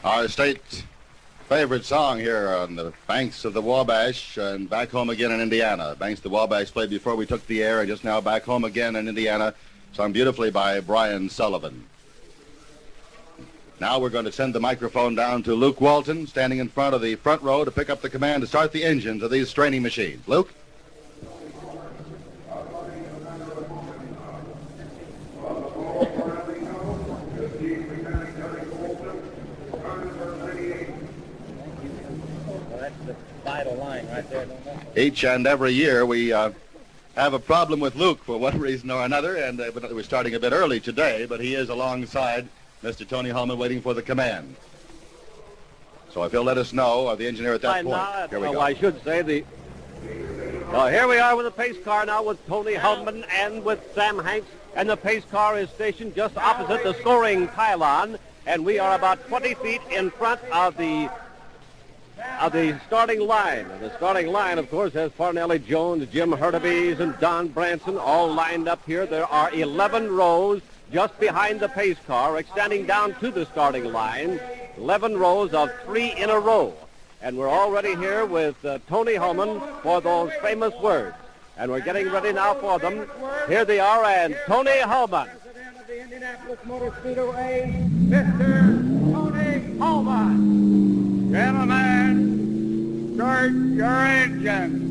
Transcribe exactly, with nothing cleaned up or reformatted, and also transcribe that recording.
Our state favorite song here on the banks of the Wabash and back home again in Indiana. Banks of the Wabash played before we took the air and just now back home again in Indiana, sung beautifully by Brian Sullivan. Now we're going to send the microphone down to Luke Walton, standing in front of the front row to pick up the command to start the engines of these straining machines. Luke? Vital line right there, don't they? Each and every year we uh, have a problem with Luke for one reason or another, and uh, we're starting a bit early today, but he is alongside Mister Tony Hulman waiting for the command. So if he'll let us know, uh, the engineer at that I point. Now, here we no, go. I should say the... Uh, here we are with the pace car now with Tony Hulman and with Sam Hanks, and the pace car is stationed just opposite the scoring pylon, and we are about twenty feet in front of the of the starting line. And the starting line, of course, has Farnelly Jones, Jim Hurtubise, and Don Branson all lined up here. There are eleven rows just behind the pace car, extending down to the starting line. eleven rows of three in a row. And we're already here with uh, Tony Hulman for those famous words. And we're getting ready now for them. Here they are, and Tony Hulman. President of the Indianapolis Motor Speedway, Mister Tony Hulman. Gentlemen, start your engines.